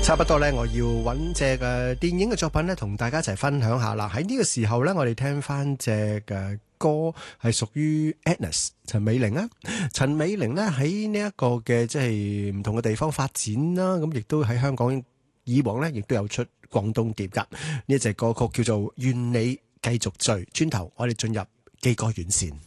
差不多咧，我要揾隻嘅電影嘅作品咧，同大家一齊分享下啦。喺呢個時候咧，我哋聽翻隻嘅歌係屬於 Agnes 陳美齡啊。陳美齡咧喺呢一個嘅即係唔同嘅地方發展啦，咁亦都喺香港以往咧亦都有出廣東碟噶。呢一隻歌曲叫做《願你繼續醉》。轉頭我哋進入基歌院線。